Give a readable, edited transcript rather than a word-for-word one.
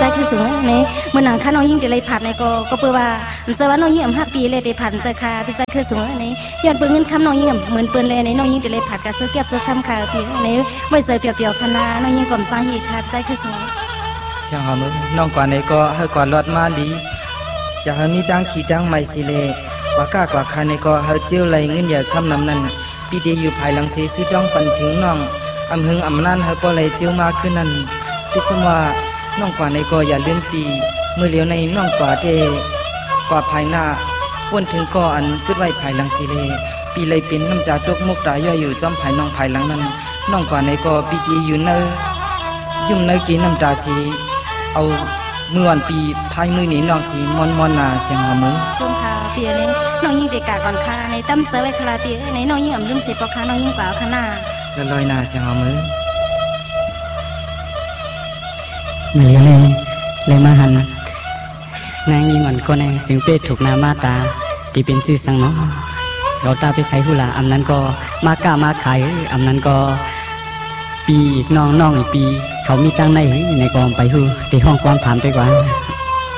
คือสูงในเมื่อหนังข้าน้องยิ่งจะเลยผัดในก็เปิดว่าเจอว่าน้องยิ่ง5 ปีเลยได้ผัดเจอค่ะพี่ใจคือสูงในย้อนเปิดเงินคำน้องยิ่งเหมือนเปิดเลยในน้องยิ่งจะเลยผัดกับเสื้อเก็บเสื้อคำค่ะพี่ในไม่ใส่เปียวๆคณะน้องยิ่งก่อนสร้างเหตุค่ะใจคือสูงเชียงหอมน้องกว่าในก็ให้กว่าลอดมาดีจะให้มีดังขี่ดังไม่สิเลกว่าก้ากว่าคาในก็ให้เจียวไหลเงินอย่าคำนำนั้นปีเดียอยู่ภายหลังเสียซื้อจ้องปันถึงน้องอำหึงอำนั่นให้ก็ไหลเจียวมาขึ้นนั้นคิดสมว่าน้องกว่าในก็อย่าเลื่อนปีเมื่อเลี้ยวในน้องกว่าเทกว่าภายหน้าวนถึงก็อันขึ้นไว้ภายหลังสิเลปีเลยเป็นน้ำตาตกมุกตาย่อยอยู่จ้อมภายน้องภายหลังนั้นน้องกว่าในก็ปีเดียอยู่เนยุ่มเนกีน้ำตาสีเอาเมื่อวันปีภายมือหนีน้องสีมอนนาเสียงหามือส้มค่ะเปียนี่น้องยิ่งเด็กกาก่อนค่ะในตั้มเซอร์ไว้คลาเปียในน้องยิ่งอ่ำลืมเสียปอกค่ะน้องยิ่งกว่าข้างหน้าลอยนาเสียงหามือมาเลี้ยงเลยมาหันนางยิงอ่อนก็ในสิงเป้ถูกนามาตาที่เป็นชื่อสังเนาะเราตาไปไขหุลาอำนั้นก็มากล้ามาขายอำนั้นก็ปีอีกน้องอีกปีเขามีตั้งในกองไปฮือที่ห้องความถามไปกว่า